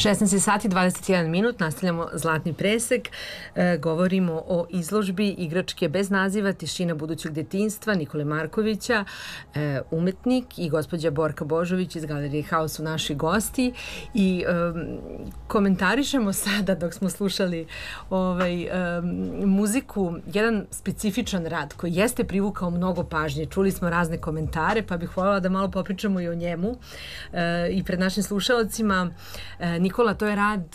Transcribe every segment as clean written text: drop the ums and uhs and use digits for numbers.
16 sati 21 minut, nastavljamo Zlatni presek, govorimo o izložbi igračke bez naziva Tišina budućeg detinjstva Nikole Markovića, umetnik, i gospođa Borka Božović iz Galerije Haus su naši gosti i komentarišemo sada dok smo slušali muziku, jedan specifičan rad koji jeste privukao mnogo pažnje. Čuli smo razne komentare, pa bih voljela da malo popričamo i o njemu i pred našim slušalcima. Nikola, to je rad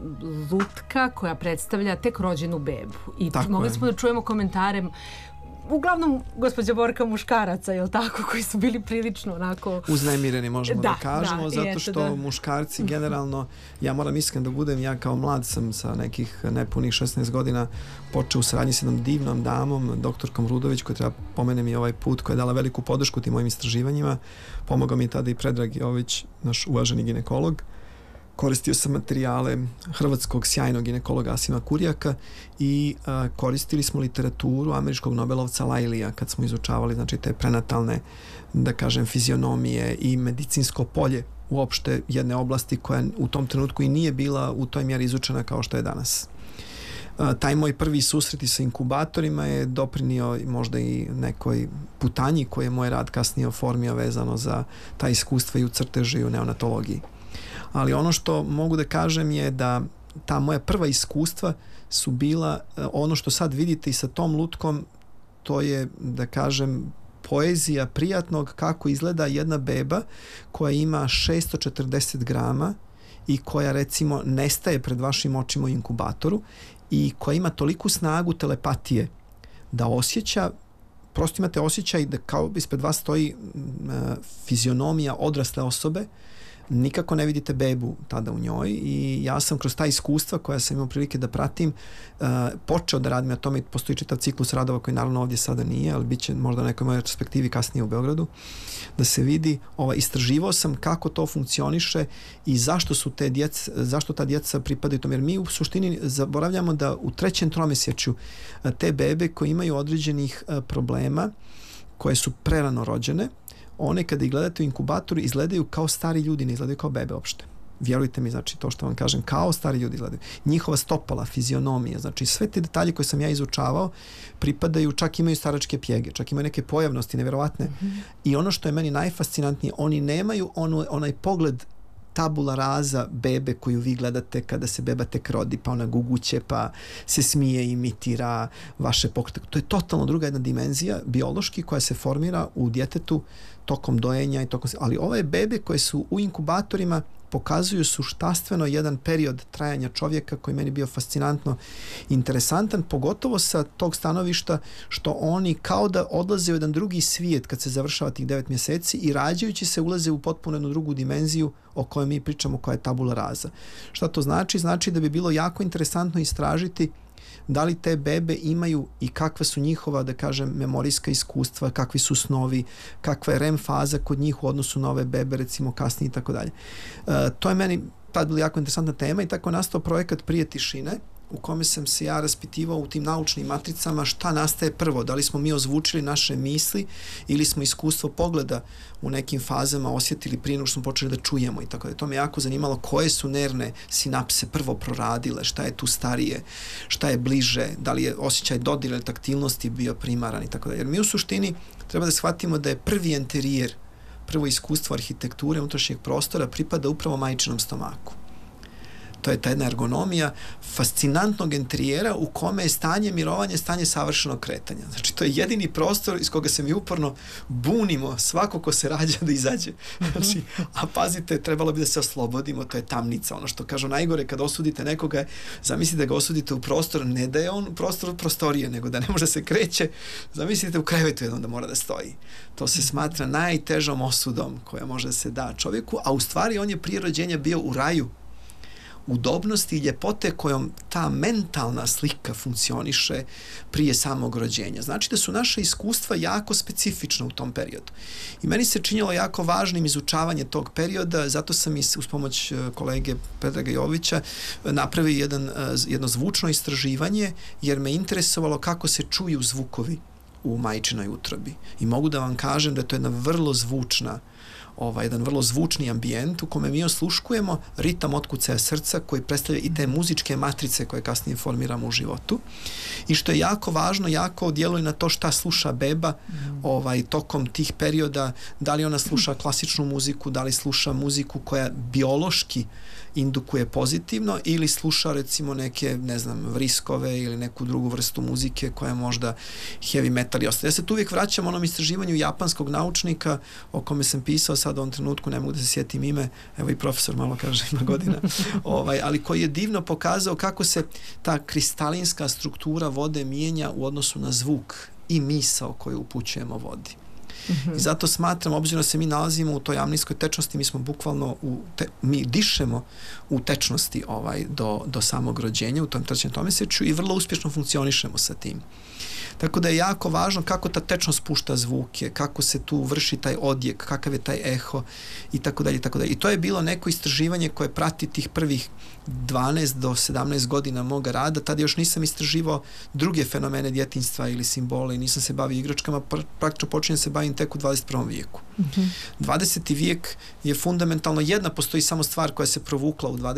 lutka koja predstavlja tek rođenu bebu. I mogli smo da čujemo komentare, uglavnom, gospođa Borka, muškaraca, je li tako, koji su bili prilično onako... uznemireni, možemo da kažemo, zato što muškarci generalno, ja moram iskreno da budem, ja kao mlad sam sa nekih nepunih 16 godina počeo u saradnji s jednom divnom damom, doktorkom Rudović, koja treba pomenem i ovaj put, koja je dala veliku podršku tim mojim istraživanjima. Pomogao mi je tada i Predrag Jović, naš uvaženi ginekolog. Koristio sam materijale hrvatskog sjajnog ginekologa Asima Kurjaka i koristili smo literaturu američkog nobelovca Lailija kad smo izučavali, znači, te prenatalne, da kažem, fizionomije i medicinsko polje uopšte jedne oblasti koja u tom trenutku i nije bila u toj mjeri izučena kao što je danas. Taj moj prvi susreti sa inkubatorima je doprinio možda i nekoj putanji koje je moj rad kasnije oformio vezano za ta iskustva i u crteži i u neonatologiji. Ali ono što mogu da kažem je da ta moja prva iskustva su bila ono što sad vidite i sa tom lutkom, to je, da kažem, poezija prijatnog kako izgleda jedna beba koja ima 640 grama i koja, recimo, nestaje pred vašim očima u inkubatoru i koja ima toliku snagu telepatije da osjeća, prosto imate osjećaj da kao ispred vas stoji fizionomija odrasle osobe, nikako ne vidite bebu tada u njoj, i ja sam kroz ta iskustva koja sam imao prilike da pratim počeo da radim na tome. Postoji čitav ciklus radova koji naravno ovdje sada nije, ali bit će možda u nekoj mojoj retrospektivi kasnije u Beogradu, da se vidi, istraživao sam kako to funkcioniše i zašto ta djeca pripadaju tom, jer mi u suštini zaboravljamo da u 3. tromjesečju te bebe koje imaju određenih problema, koje su prerano rođene, one kada ih gledate u inkubatoru izgledaju kao stari ljudi, ne izgledaju kao bebe uopšte. Vjerujte mi, znači, to što vam kažem, kao stari ljudi izgledaju. Njihova stopala, fizionomija, znači sve te detalje koje sam ja izučavao pripadaju, čak imaju staračke pjege, čak imaju neke pojavnosti nevjerovatne. I ono što je meni najfascinantnije, oni nemaju onaj pogled tabula raza bebe koju vi gledate kada se beba tek rodi, pa ona guguće, pa se smije, imitira vaše pokrete. To je totalno druga jedna dimenzija biološki koja se formira u djetetu tokom dojenja i ali ove bebe koje su u inkubatorima pokazuju suštastveno jedan period trajanja čovjeka koji meni bio fascinantno interesantan, pogotovo sa tog stanovišta što oni kao da odlaze u jedan drugi svijet kad se završava tih 9 mjeseci i rađajući se ulaze u potpuno jednu drugu dimenziju o kojoj mi pričamo, koja je tabula raza. Šta to znači? Znači da bi bilo jako interesantno istražiti da li te bebe imaju i kakva su njihova, da kažem, memorijska iskustva, kakvi su snovi, kakva je REM faza kod njih u odnosu na ove bebe, recimo, kasnije i tako dalje. To je meni tad bila jako interesantna tema i tako je nastao projekat Prije tišine, u kome sam se ja raspitivao u tim naučnim matricama šta nastaje prvo, da li smo mi ozvučili naše misli ili smo iskustvo pogleda u nekim fazama osjetili prije nego što smo počeli da čujemo i tako da. To me jako zanimalo koje su nervne sinapse prvo proradile, šta je tu starije, šta je bliže, da li je osjećaj dodira ili taktilnosti bio primaran i tako da. Jer mi u suštini treba da shvatimo da je prvi enterijer, prvo iskustvo arhitekture unutrašnjeg prostora pripada upravo majčinom stomaku. To je ta jedna ergonomija fascinantnog interijera u kome je stanje mirovanja, stanje savršenog kretanja. Znači, to je jedini prostor iz koga se mi uporno bunimo svako ko se rađa da izađe. Znači, a pazite, trebalo bi da se oslobodimo, to je tamnica. Ono što kažu najgore kad osudite nekoga, zamislite da ga osudite u prostor, ne da je on u prostoru prostorije, nego da ne može se kreće, zamislite u krevetu jednom da mora da stoji. To se smatra najtežom osudom koja može da se da čovjeku, a u stvari on je prije rođenja bio u raju, udobnosti i ljepote kojom ta mentalna slika funkcioniše prije samog rođenja. Znači da su naše iskustva jako specifična u tom periodu. I meni se činilo jako važnim izučavanje tog perioda, zato sam i uz pomoć kolege Predraga Jovića napravio jedno zvučno istraživanje, jer me interesovalo kako se čuju zvukovi u majčinoj utrobi. I mogu da vam kažem da je to jedna vrlo zvučna jedan vrlo zvučni ambijent u kome mi osluškujemo ritam otkucaja srca koji predstavlja i te muzičke matrice koje kasnije formiramo u životu. I što je jako važno, jako djeluje na to šta sluša beba tokom tih perioda, da li ona sluša klasičnu muziku, da li sluša muziku koja biološki indukuje pozitivno ili sluša recimo neke, ne znam, vriskove ili neku drugu vrstu muzike koja je možda heavy metal i ostalo. Ja se tu uvijek vraćam onom istraživanju japanskog naučnika o kome sam pisao sad u ovom trenutku, ne mogu da se sjetim ime, evo i profesor malo kaže ima godina, ali koji je divno pokazao kako se ta kristalinska struktura vode mijenja u odnosu na zvuk i misao koju upućujemo vodi. I zato smatram, obzirom da se mi nalazimo u toj amnijskoj tečnosti, mi smo bukvalno mi dišemo u tečnosti do samog rođenja u tom trećem tromjesečju i vrlo uspješno funkcionišemo sa tim. Tako da je jako važno kako ta tečnost pušta zvuke, kako se tu vrši taj odjek, kakav je taj eho i tako dalje, tako dalje. I to je bilo neko istraživanje koje prati tih prvih 12 do 17 godina moga rada. Tada još nisam istraživao druge fenomene djetinjstva ili simbole i nisam se bavio igračkama, praktično počinjem se bavim tek u 21. vijeku. 20. vijek je fundamentalno postoji samo stvar koja se provukla u